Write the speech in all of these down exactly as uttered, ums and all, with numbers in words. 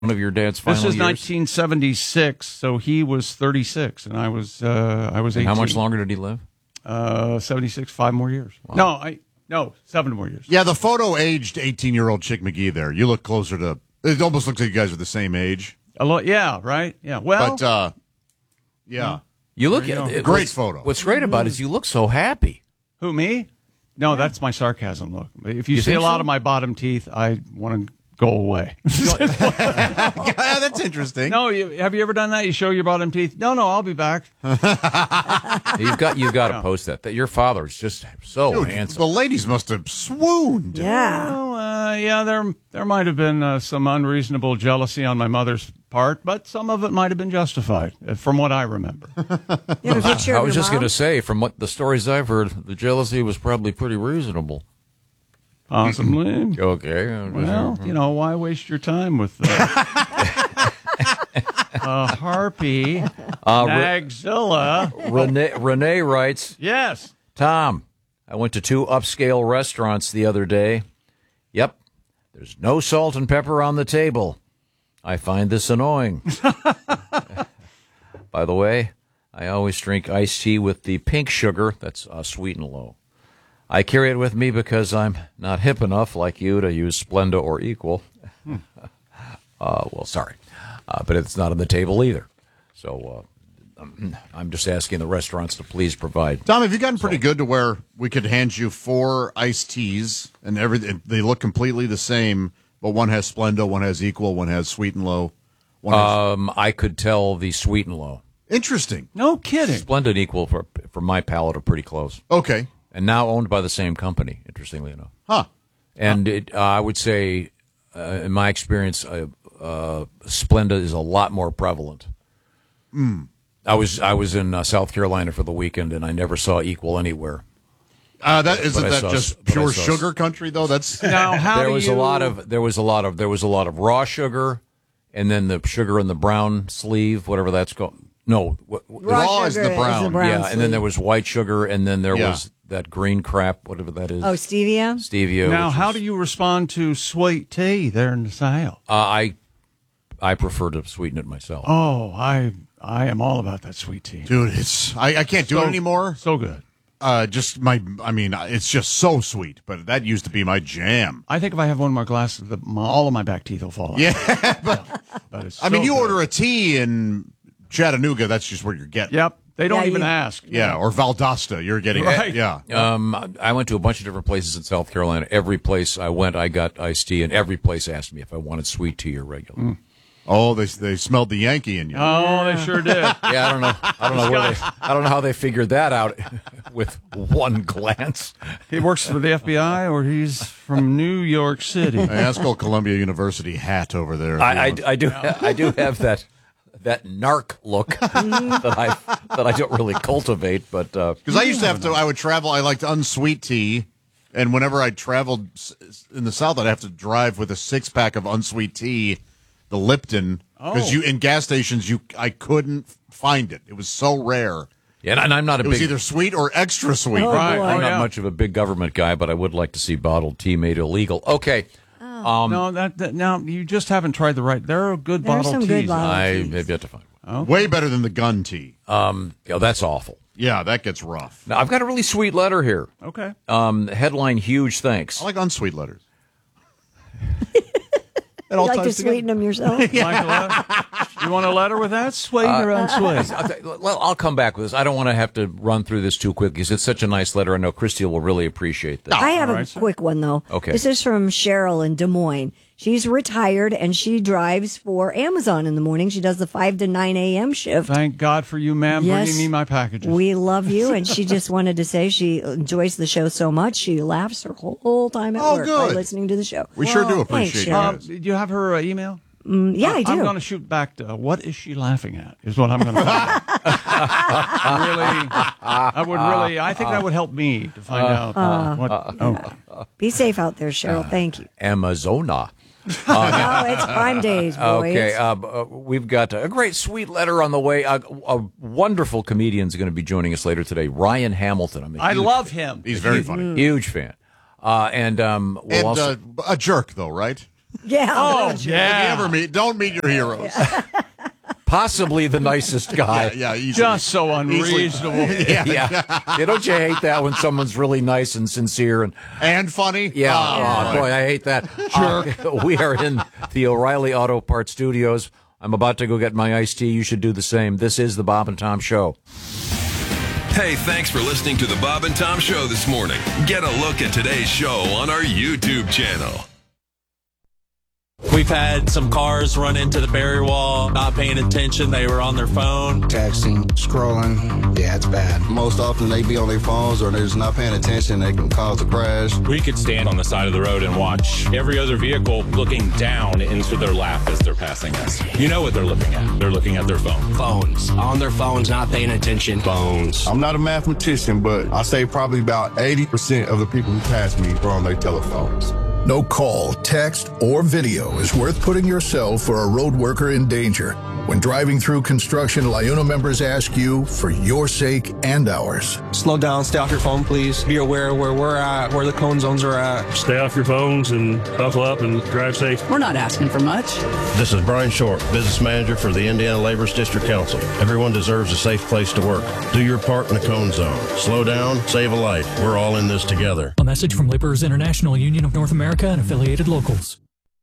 of your dad's final This is years? nineteen seventy-six, so he was thirty-six, and I was uh, I was eighteen. And how much longer did he live? Uh, seventy-six, five more years. Wow. No, I no seven more years. Yeah, the photo aged eighteen-year-old Chick McGee there. You look closer to. It almost looks like you guys are the same age. A lot, yeah, right, yeah. Well, But uh, yeah, You look you go. it- Great what's- photo. What's great about it is you look so happy. who me? No, that's my sarcasm look. If you, You see think a lot so? of my bottom teeth, I want to go away. yeah, that's interesting. No, you, have you ever done that? You show your bottom teeth? No, no, I'll be back. You've got you've got to post that. That your father's just so Dude, handsome. the ladies must have swooned. Yeah. Well, uh, yeah, there there might have been uh, some unreasonable jealousy on my mother's part, but some of it might have been justified, uh, from what I remember. You have a picture I of was your just mom? going to say, from what the stories I've heard, the jealousy was probably pretty reasonable. Possibly. Okay. I'm just- Well, you know, why waste your time with uh, uh, Harpy, Uh, Re- Nagzilla? Renee, Renee writes, Yes. Tom, I went to two upscale restaurants the other day. Yep, there's no salt and pepper on the table. I find this annoying. By the way, I always drink iced tea with the pink sugar. That's uh, sweet and low. I carry it with me because I'm not hip enough like you to use Splenda or Equal. uh, well, sorry. Uh, but it's not on the table either. So uh, I'm just asking the restaurants to please provide. Tom, have you gotten pretty good to where we could hand you four iced teas and everything? They look completely the same, but one has Splenda, one has Equal, one has Sweet and Low. One has... Um, I could tell the sweet and low. Interesting. No kidding. Splenda and Equal, for for my palate, are pretty close. Okay. And now owned by the same company, interestingly enough. Huh. And it, uh, I would say, uh, in my experience, uh, uh, Splenda is a lot more prevalent. Mm. I was I was in uh, South Carolina for the weekend, and I never saw Equal anywhere. Uh, that isn't But I that saw- just but I pure saw- sugar country though? That's Now, how there do was you... a lot of there was a lot of there was a lot of raw sugar, and then the sugar in the brown sleeve, whatever that's called. No, what, what- Raw raw is sugar the brown. brown yeah, and then sleeve. there was white sugar, and then there Yeah. was that green crap, whatever that is. Oh, stevia? Stevia. Now, which how is- do you respond to sweet tea there in the South? Uh, I I prefer to sweeten it myself. Oh, I I am all about that sweet tea. Dude, it's I, I can't do So- it anymore. So good. Uh, just my, I mean, it's just so sweet. But that used to be my jam. I think if I have one more glass, the, my, all of my back teeth will fall out. Yeah, but But it's I mean, so you good. order a tea in Chattanooga, that's just what you're getting. Yep. They don't Yeah, even you- ask. Yeah, or Valdosta, you're getting. Right. Yeah. Um, I went to a bunch of different places in South Carolina. Every place I went, I got iced tea, and every place asked me if I wanted sweet tea or regular. Oh, they they smelled the Yankee in you. Oh, they sure did. Yeah, I don't know. I don't know where they. I don't know how they figured that out with one glance. He works for the F B I, or he's from New York City. I asked old Columbia University hat over there. if I, you I, want. I do. I do have that that narc look that I that I don't really cultivate, but uh, Because I used to have to, I would travel, I liked unsweet tea. And whenever I traveled s- in the South, I'd have to drive with a six pack of unsweet tea, the Lipton. Because Oh. you in gas stations, you I couldn't find it. It was so rare. yeah, and I'm not a It was big. either sweet or extra sweet. Oh, Right. boy. I'm Oh, not yeah. much of a big government guy, but I would like to see bottled tea made illegal. Okay, no, that, that now you just haven't tried the right. There are good There are bottled some teas. good bottled- I teas. have yet to find one. Way better than the gun tea. Um, yeah, that's awful. Yeah, that gets rough. Now I've got a really sweet letter here. Okay. Um, headline: Huge thanks. I like unsweet letters. You like to sweeten them yourself? Like a letter? You want a letter with that? Sweet or unsweet? I'll, t- well, I'll come back with this. I don't want to have to run through this too quick because it's such a nice letter. I know Christy will really appreciate this. I have All a right, sir. quick one, though. Okay. This is from Cheryl in Des Moines. She's retired, and she drives for Amazon in the morning. She does the five to nine a.m. shift. Thank God for you, ma'am, Yes. bringing me my packages. We love you, and she just wanted to say she enjoys the show so much. She laughs her whole, whole time at Oh, work good. by listening to the show. We sure do Thanks, appreciate you Cheryl. um, guys. do you have her uh, email? Mm, yeah, I do. I'm going to shoot back to uh, what is she laughing at? Is what I'm going to find out. I really, I would really, I think that would help me to find out uh, what. Oh, Be safe out there, Cheryl. Thank you. Amazona. Oh, it's Prime Days, boys. Okay, uh, b- uh, we've got a great, sweet letter on the way. Uh, a wonderful comedian is going to be joining us later today, Ryan Hamilton. I'm a I huge, love him. He's very funny. huge fan. Uh, and um, we'll And also, uh, a jerk, though, right? Yeah. Oh, If you yeah. ever meet, don't meet your heroes. Possibly the nicest guy. Yeah, easily. Just so unreasonable. yeah. Yeah. yeah. Don't you hate that when someone's really nice and sincere and And funny. yeah, Oh, oh, boy, I hate that. Uh, we are in the O'Reilly Auto Parts Studios. I'm about to go get my iced tea. You should do the same. This is the Bob and Tom Show. Hey, thanks for listening to the Bob and Tom Show this morning. Get a look at today's show on our YouTube channel. We've had some cars run into the barrier wall, not paying attention. They were on their phone. Texting, scrolling. Yeah, it's bad. Most often they be on their phones or they're just not paying attention. They can cause a crash. We could stand on the side of the road and watch every other vehicle looking down into their lap as they're passing us. You know what they're looking at. They're looking at their phone. Phones. On their phones, not paying attention. Phones. I'm not a mathematician, but I say probably about eighty percent of the people who pass me are on their telephones. No call, text, or video is worth putting yourself or a road worker in danger. When driving through construction, LiUNA members ask you for your sake and ours. Slow down, stay off your phone, please. Be aware of where we're at, where the cone zones are at. Stay off your phones and buckle up and drive safe. We're not asking for much. This is Brian Short, Business Manager for the Indiana Laborers District Council. Everyone deserves a safe place to work. Do your part in the cone zone. Slow down, save a life. We're all in this together. A message from Laborers International Union of North America and affiliated locals.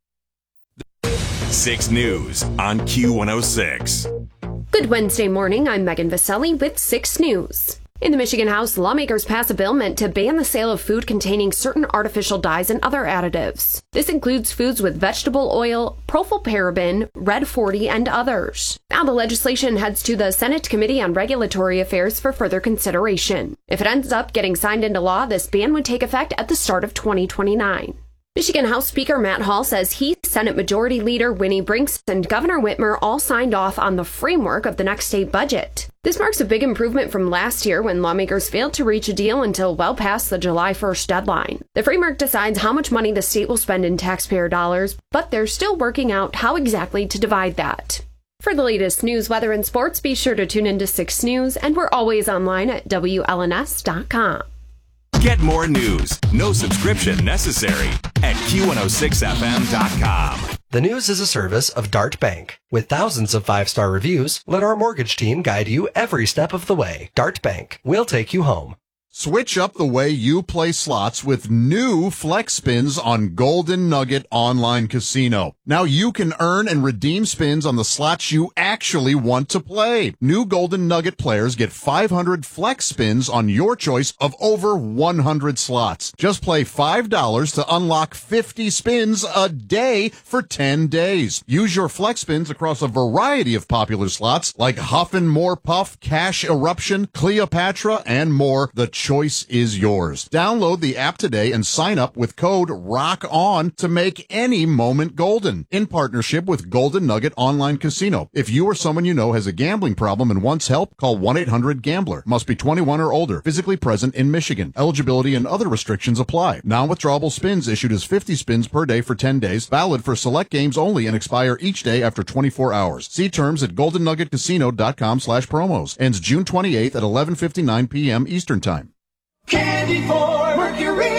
six News on Q one oh six. Good Wednesday morning. I'm Megan Vaselli with six News. In the Michigan House, lawmakers pass a bill meant to ban the sale of food containing certain artificial dyes and other additives. This includes foods with vegetable oil, propylparaben, red forty, and others. Now the legislation heads to the Senate Committee on Regulatory Affairs for further consideration. If it ends up getting signed into law, this ban would take effect at the start of twenty twenty-nine. Michigan House Speaker Matt Hall says he, Senate Majority Leader Winnie Brinks, and Governor Whitmer all signed off on the framework of the next state budget. This marks a big improvement from last year when lawmakers failed to reach a deal until well past the July first deadline. The framework decides how much money the state will spend in taxpayer dollars, but they're still working out how exactly to divide that. For the latest news, weather, and sports, be sure to tune into six News, and we're always online at W L N S dot com. Get more news, no subscription necessary, at Q one oh six F M dot com. The News is a service of Dart Bank. With thousands of five-star reviews, let our mortgage team guide you every step of the way. Dart Bank. We'll take you home. Switch up the way you play slots with new Flex Spins on Golden Nugget Online Casino. Now you can earn and redeem spins on the slots you actually want to play. New Golden Nugget players get five hundred Flex Spins on your choice of over one hundred slots. Just play five dollars to unlock fifty spins a day for ten days. Use your Flex Spins across a variety of popular slots like Huff and More Puff, Cash Eruption, Cleopatra, and more. The choice is yours. Download the app today and sign up with code ROCKON to make any moment golden. In partnership with Golden Nugget Online Casino. If you or someone you know has a gambling problem and wants help, call one eight hundred gambler. Must be twenty-one or older. Physically present in Michigan. Eligibility and other restrictions apply. Non-withdrawable spins issued as fifty spins per day for ten days. Valid for select games only and expire each day after twenty-four hours. See terms at golden nugget casino dot com slash promos. Ends June twenty-eighth at eleven fifty-nine p.m. Eastern Time. Candy for Mercury.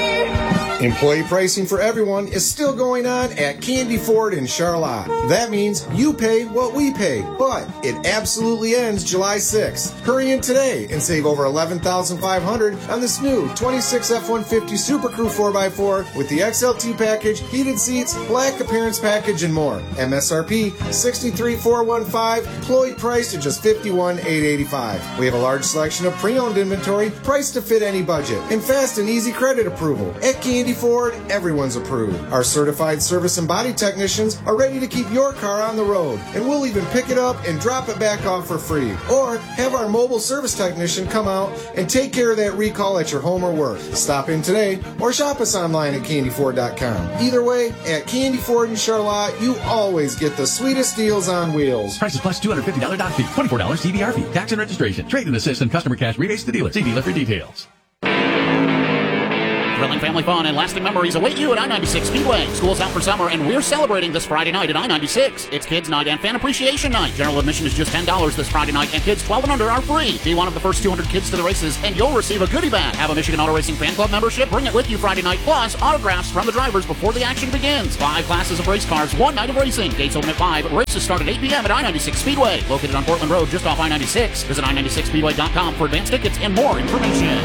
Employee pricing for everyone is still going on at Candy Ford in Charlotte. That means you pay what we pay, but it absolutely ends July sixth. Hurry in today and save over eleven thousand five hundred dollars on this new twenty-six F one fifty Super Crew four by four with the X L T package, heated seats, black appearance package, and more. M S R P sixty-three thousand four hundred fifteen, employee price at just fifty-one thousand eight hundred eighty-five. We have a large selection of pre-owned inventory priced to fit any budget and fast and easy credit approval. At Candy Ford, everyone's approved. Our certified service and body technicians are ready to keep your car on the road, and we'll even pick it up and drop it back off for free. Or have our mobile service technician come out and take care of that recall at your home or work. Stop in today or shop us online at candy ford dot com. Either way, at Candy Ford in Charlotte, you always get the sweetest deals on wheels. Prices plus two hundred fifty dollars doc fee, twenty-four dollars C V R fee, tax and registration, trade and assist, and customer cash rebates to the dealer. See dealer for details. Thrilling family fun and lasting memories await you at I ninety-six Speedway. School's out for summer, and we're celebrating this Friday night at I ninety-six. It's Kids Night and Fan Appreciation Night. General admission is just ten dollars this Friday night, and kids twelve and under are free. Be one of the first two hundred kids to the races, and you'll receive a goodie bag. Have a Michigan Auto Racing Fan Club membership? Bring it with you Friday night, plus autographs from the drivers before the action begins. Five classes of race cars, one night of racing. Gates open at five. Races start at eight p.m. at I ninety-six Speedway. Located on Portland Road, just off I ninety-six. Visit I ninety-six speedway dot com for advance tickets and more information.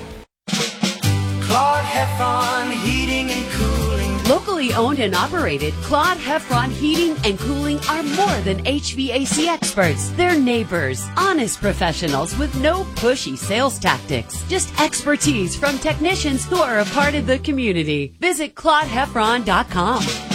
Claude Heffron Heating and Cooling. Locally owned and operated, Claude Heffron Heating and Cooling are more than H V A C experts. They're neighbors, honest professionals with no pushy sales tactics. Just expertise from technicians who are a part of the community. Visit Claude Heffron dot com.